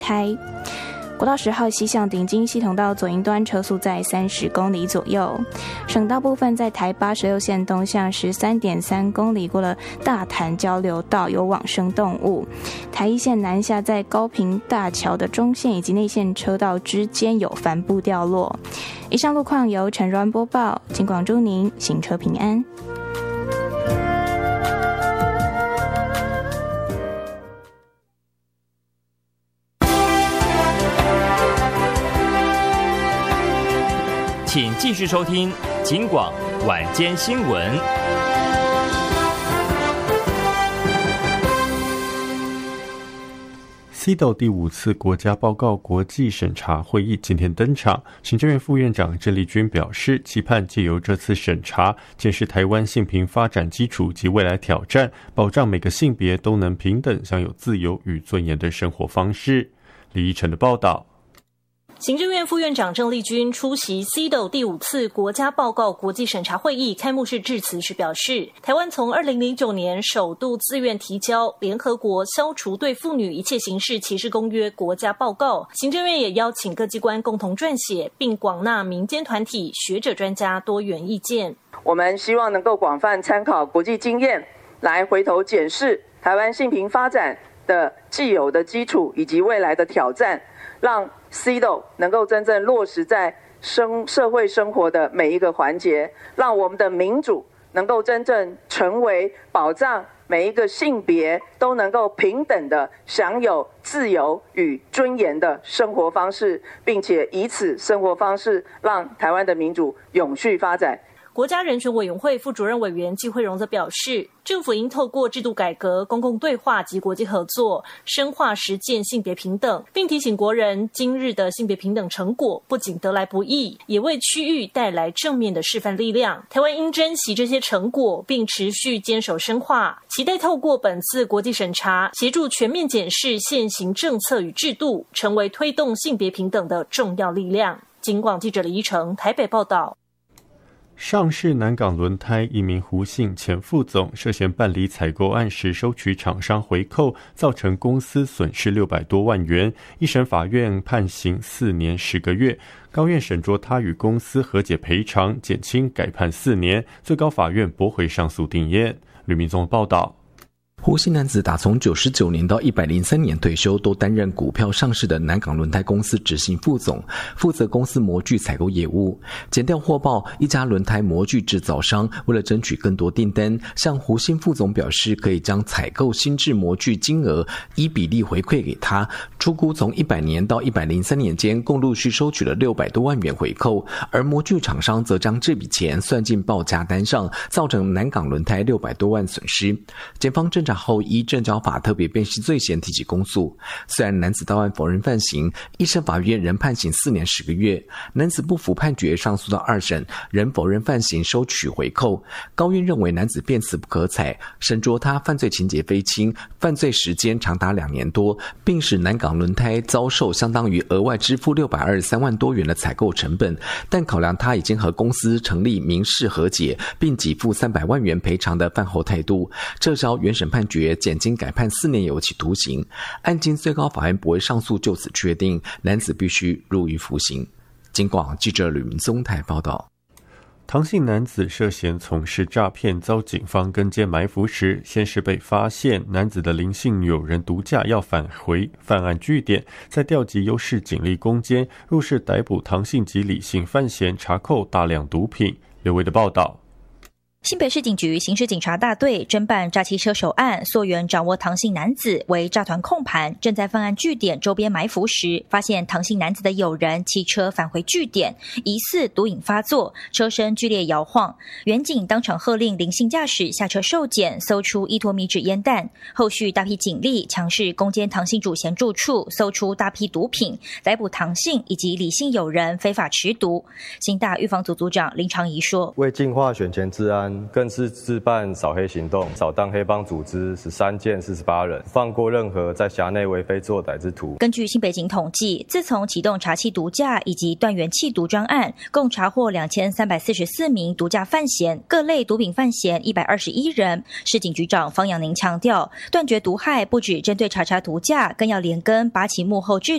胎。国道10号西向顶金系统道左营端车速在30公里左右。省道部分在台86线东向13.3公里，过了大潭交流道有往生动物。台1线南下在高屏大桥的中线以及内线车道之间有帆布掉落。以上路况由陈若安播报，警广祝您行车平安。 请继续收听警广晚间新闻。 CEDAW 第5次国家报告国际审查会议今天登场，行政院副院长郑丽君表示，期盼借由这次审查，检视台湾性平发展基础及未来挑战，保障每个性别都能平等享有自由与尊严的生活方式。李依晨的报道。 行政院副院长郑丽君出席 CEDAW 第5次国家报告国际审查会议开幕式致辞时表示，台湾从2009年首度自愿提交联合国消除对妇女一切形式歧视公约国家报告，行政院也邀请各机关共同撰写，并广纳民间团体、学者专家多元意见。 我们希望能够广泛参考国际经验，来回头检视台湾性平发展的既有的基础以及未来的挑战，让 CEDAW 能够真正落实在社会生活的每一个环节，让我们的民主能够真正成为保障每一个性别都能够平等的享有自由与尊严的生活方式，并且以此生活方式让台湾的民主永续发展。 国家人权委员会副主任委员纪惠容则表示，政府应透过制度改革、公共对话及国际合作，深化实践性别平等，并提醒国人，今日的性别平等成果不仅得来不易，也为区域带来正面的示范力量。台湾应珍惜这些成果，并持续坚守深化，期待透过本次国际审查，协助全面检视现行政策与制度，成为推动性别平等的重要力量。警广记者李依成台北报道。 上市南港轮胎一名胡姓前副总涉嫌办理采购案时收取厂商回扣，造成公司损失600多万元。一审法院判刑4年10个月，高院审酌他与公司和解赔偿，减轻改判4年，最高法院驳回上诉定谳。吕明宗报道。 胡姓男子打从99年到103年退休，都担任股票上市的南港轮胎公司执行副总，负责公司模具采购业务。检调获报，一家轮胎模具制造商为了争取更多订单，向胡姓副总表示可以将采购新制模具金额依比例回馈给他，初估从100年到103年间共陆续收取了600多万元回扣，而模具厂商则将这笔钱算进报价单上，造成南港轮胎600多万损失。检方侦查后依证交法特别辨析罪嫌提起公诉。虽然男子到案否认犯行，一审法院仍判刑4年10个月。男子不服判决，上诉到2审，仍否认犯行，收取回扣。高院认为男子辩词不可采，审酌他犯罪情节非轻，犯罪时间长达2年多，并使南港轮胎遭受相当于额外支付623万多元的采购成本，但考量他已经和公司成立民事和解，并给付300万元赔偿的饭后态度，撤销原审判决，减轻改判4年有期徒刑。案经最高法院驳回上诉，就此确定男子必须入狱服刑。警广记者吕明宗台报道。 唐姓男子涉嫌从事诈骗，遭警方跟监埋伏时，先是被发现男子的林姓友人毒驾要返回犯案据点，再调集优势警力攻坚，入室逮捕唐姓及李姓犯嫌，查扣大量毒品。刘维的报道。 新北市警局刑事警察大队侦办诈欺车手案，溯源掌握唐姓男子为诈团控盘，正在犯案据点周边埋伏时，发现唐姓男子的友人骑车返回据点，疑似毒瘾发作，车身剧烈摇晃。员警当场喝令林姓驾驶下车受检，搜出1坨米纸烟弹。后续大批警力强势攻坚唐姓主嫌住处，搜出大批毒品，逮捕唐姓以及李姓友人非法持毒。新大预防组组长林长仪说：“ 为净化选前治安，更是自办扫黑行动，扫荡黑帮组织13件48人，放过任何在辖内为非作歹之徒。” 根据新北警统计，自从启动查缉毒驾以及断源弃毒专案，共查获2344名毒驾犯嫌，各类毒品犯嫌121人。市警局长方阳宁强调，断绝毒害不只针对查毒驾，更要连根拔起幕后制